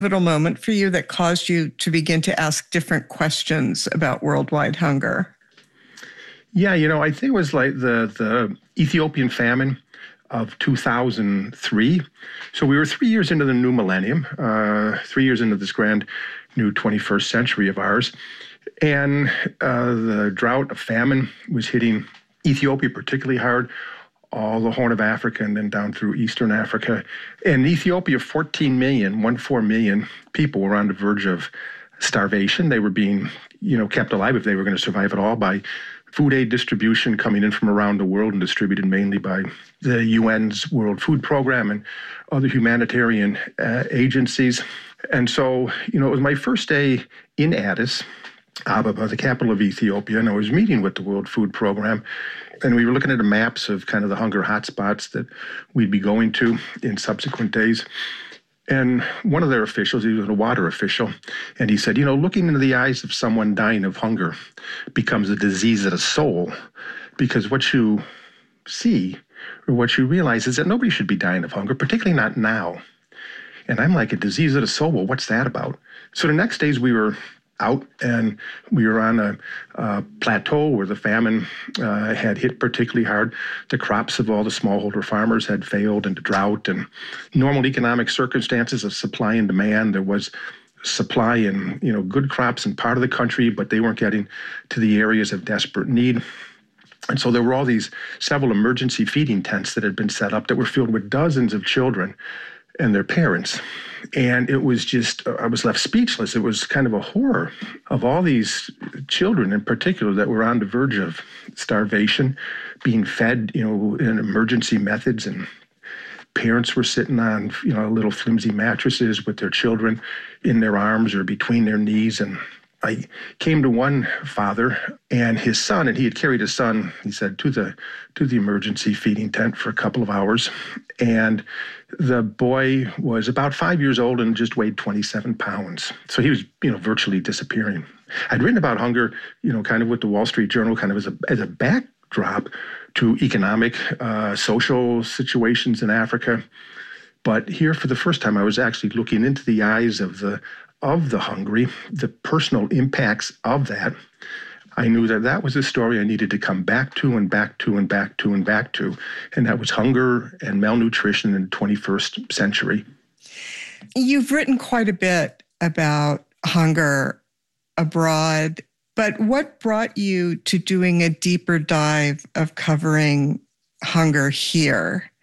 pivotal moment for you that caused you to begin to ask different questions about worldwide hunger? Yeah, I think it was like the Ethiopian famine of 2003. So we were 3 years into the new millennium, 3 years into this grand new 21st century of ours. And the drought of famine was hitting Ethiopia particularly hard, all the Horn of Africa and then down through Eastern Africa. In Ethiopia, 14 million people were on the verge of starvation. They were being, kept alive if they were going to survive at all by food aid distribution coming in from around the world and distributed mainly by the UN's World Food Program and other humanitarian agencies. And so, it was my first day in Addis Ababa, the capital of Ethiopia, and I was meeting with the World Food Program, and we were looking at the maps of kind of the hunger hotspots that we'd be going to in subsequent days. And one of their officials, he was a water official, and he said, looking into the eyes of someone dying of hunger becomes a disease of the soul, because what you see or what you realize is that nobody should be dying of hunger, particularly not now. And I'm like, a disease of the soul? Well, what's that about? So the next days we were out, and we were on a plateau where the famine had hit particularly hard. The crops of all the smallholder farmers had failed into drought and normal economic circumstances of supply and demand. There was supply and good crops in part of the country, but they weren't getting to the areas of desperate need. And so there were all these several emergency feeding tents that had been set up that were filled with dozens of children and their parents. And it was just, I was left speechless. It was kind of a horror of all these children in particular that were on the verge of starvation, being fed, in emergency methods. And parents were sitting on, little flimsy mattresses with their children in their arms or between their knees. And I came to one father and his son, and he had carried his son, he said, to the emergency feeding tent for a couple of hours. And the boy was about 5 years old and just weighed 27 pounds. So he was, virtually disappearing. I'd written about hunger, kind of with the Wall Street Journal, kind of as a backdrop to economic, social situations in Africa. But here, for the first time, I was actually looking into the eyes of the hungry, the personal impacts of that. I knew that was a story I needed to come back to and back to and back to and back to, and that was hunger and malnutrition in the 21st century. You've written quite a bit about hunger abroad, but what brought you to doing a deeper dive of covering hunger here?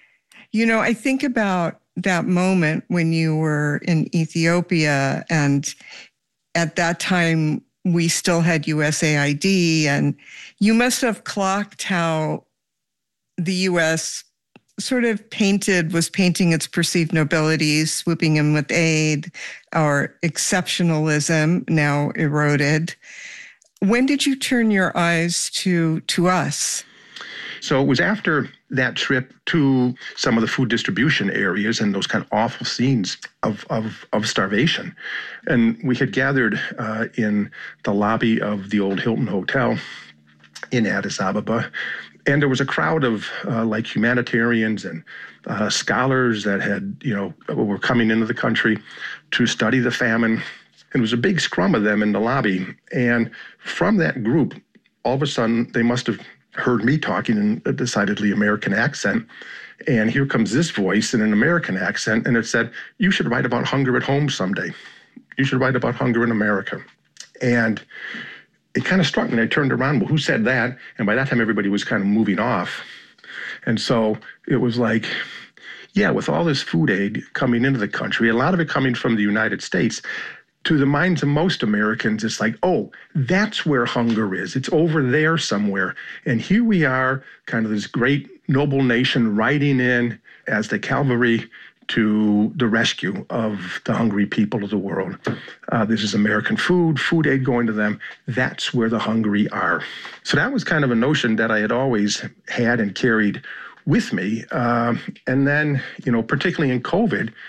I think about that moment when you were in Ethiopia, and at that time we still had USAID, and you must have clocked how the U.S. sort of was painting its perceived nobility, swooping in with aid, our exceptionalism now eroded. When did you turn your eyes to us? So it was after that trip to some of the food distribution areas and those kind of awful scenes of starvation. And we had gathered in the lobby of the old Hilton Hotel in Addis Ababa. And there was a crowd of like humanitarians and scholars that had, were coming into the country to study the famine. And there was a big scrum of them in the lobby. And from that group, all of a sudden, they must have heard me talking in a decidedly American accent. And here comes this voice in an American accent. And it said, "You should write about hunger at home someday. You should write about hunger in America." And it kind of struck me. And I turned around, well, who said that? And by that time, everybody was kind of moving off. And so it was like, yeah, with all this food aid coming into the country, a lot of it coming from the United States, to the minds of most Americans, it's like, oh, that's where hunger is. It's over there somewhere. And here we are, kind of this great noble nation riding in as the cavalry to the rescue of the hungry people of the world. This is American food aid going to them. That's where the hungry are. So that was kind of a notion that I had always had and carried with me. And then, particularly in COVID,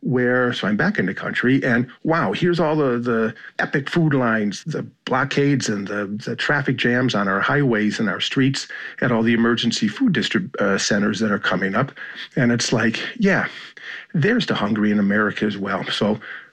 so I'm back in the country, and wow, here's all the epic food lines, the blockades and the traffic jams on our highways and our streets at all the emergency food centers that are coming up. And it's like, yeah, there's the hungry in America as well. So